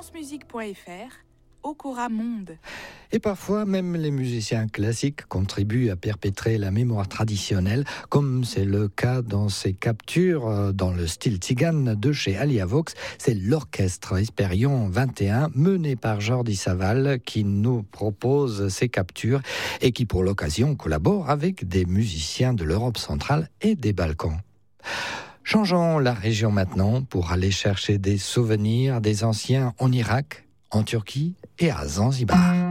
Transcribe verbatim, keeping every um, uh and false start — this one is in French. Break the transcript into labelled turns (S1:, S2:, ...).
S1: francemusique point f r, Okora Monde.
S2: Et parfois, même les musiciens classiques contribuent à perpétrer la mémoire traditionnelle, comme c'est le cas dans ces captures dans le style tzigane de chez Alia Vox. C'est l'orchestre Hespérion vingt et un, mené par Jordi Saval, qui nous propose ces captures et qui, pour l'occasion, collabore avec des musiciens de l'Europe centrale et des Balkans. Changeons la région maintenant pour aller chercher des souvenirs des anciens en Irak, en Turquie et à Zanzibar.